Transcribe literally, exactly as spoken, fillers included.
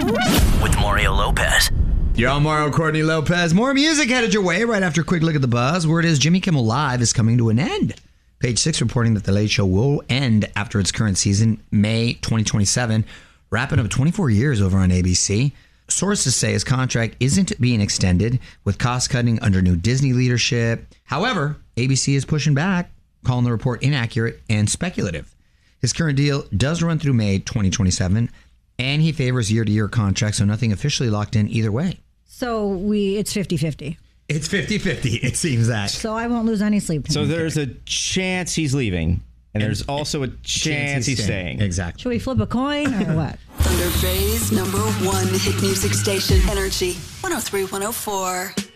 with Mario Lopez. You're on Mario Courtney Lopez. More music headed your way right after a quick look at the buzz. Word is Jimmy Kimmel Live is coming to an end. Page Six reporting that The Late Show will end after its current season, May twenty twenty-seven, wrapping up twenty-four years over on A B C. Sources say his contract isn't being extended with cost cutting under new Disney leadership. However, A B C is pushing back, calling the report inaccurate and speculative. His current deal does run through May twenty twenty-seven, and he favors year-to-year contracts, so nothing officially locked in either way. So we it's fifty-fifty. It's fifty-fifty, it seems that. So I won't lose any sleep tonight. So there's a chance he's leaving, and there's also a chance he's staying. Exactly. Should we flip a coin or what? Thunder Bay's number one hit music station, Energy one oh three point one oh four.